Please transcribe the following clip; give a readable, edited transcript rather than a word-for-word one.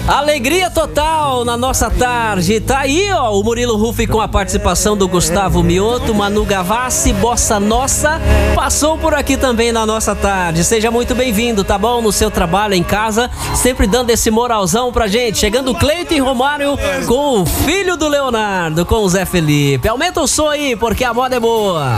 Alegria total na nossa tarde. Tá aí, ó, o Murilo Rufi com a participação do Gustavo Mioto, Manu Gavassi, Bossa Nossa, passou por aqui também na nossa tarde. Seja muito bem-vindo, tá bom? No seu trabalho, em casa, sempre dando esse moralzão pra gente. Chegando o Cleiton e Romário com o filho do Leonardo, com o Zé Felipe. Aumenta o som aí, porque a moda é boa.